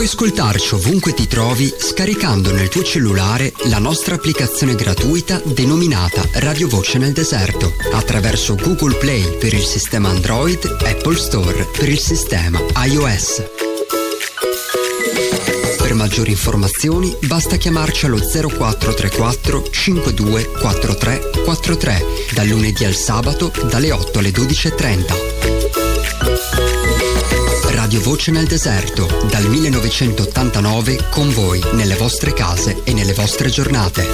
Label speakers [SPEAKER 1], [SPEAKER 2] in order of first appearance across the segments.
[SPEAKER 1] Puoi ascoltarci ovunque ti trovi scaricando nel tuo cellulare la nostra applicazione gratuita denominata Radio Voce nel Deserto attraverso Google Play per il sistema Android, Apple Store per il sistema iOS. Per maggiori informazioni basta chiamarci allo 0434 52 43 43 dal lunedì al sabato dalle 8 alle 12:30. Radio Voce nel Deserto, dal 1989 con voi nelle vostre case e nelle vostre giornate.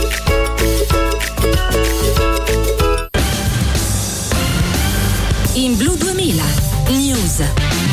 [SPEAKER 2] In Blu 2000 News.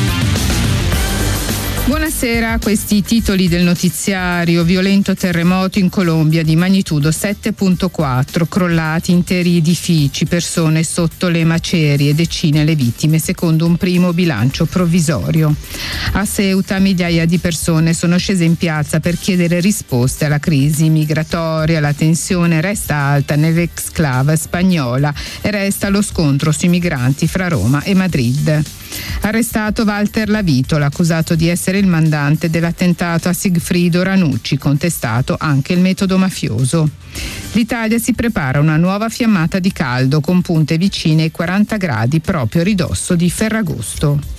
[SPEAKER 3] Buonasera, questi i titoli del notiziario. Violento terremoto in Colombia di magnitudo 7.4, crollati interi edifici, persone sotto le macerie, decine le vittime secondo un primo bilancio provvisorio. A Ceuta migliaia di persone sono scese in piazza per chiedere risposte alla crisi migratoria. La tensione resta alta nell'exclave spagnola e resta lo scontro sui migranti fra Roma e Madrid. Arrestato Walter Lavitola, accusato di essere il mandante dell'attentato a Sigfrido Ranucci, contestato anche il metodo mafioso. L'Italia si prepara a una nuova fiammata di caldo con punte vicine ai 40 gradi proprio a ridosso di Ferragosto.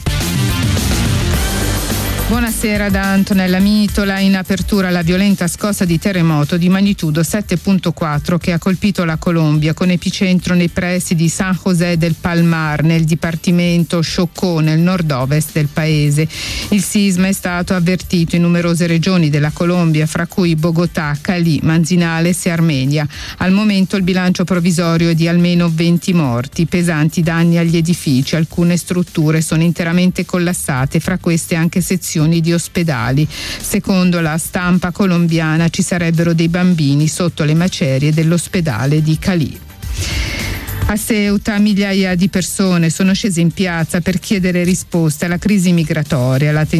[SPEAKER 3] Buonasera da Antonella Mitola. In apertura la violenta scossa di terremoto di magnitudo 7.4 che ha colpito la Colombia con epicentro nei pressi di San José del Palmar nel dipartimento Chocó nel nord-ovest del paese. Il sisma è stato avvertito in numerose regioni della Colombia, fra cui Bogotà, Cali, Manzanales e Armenia. Al momento il bilancio provvisorio è di almeno 20 morti, pesanti danni agli edifici, alcune strutture sono interamente collassate, fra queste anche sezioni di ospedali. Secondo la stampa colombiana ci sarebbero dei bambini sotto le macerie dell'ospedale di Cali. A Ceuta migliaia di persone sono scese in piazza per chiedere risposte alla crisi migratoria. La